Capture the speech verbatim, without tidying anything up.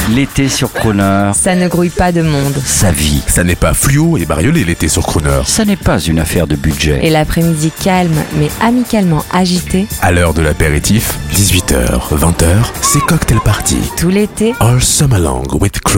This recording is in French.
L'été sur Crooner, Ça ne grouille pas de monde. sa vie. Ça n'est pas fluo et bariolé l'été sur Crooner. Ça n'est pas une affaire de budget. Et l'après-midi calme, mais amicalement agité, À l'heure de l'apéritif, dix-huit heures, vingt heures, c'est Cocktail Party. tout l'été, All summer long with Crooner.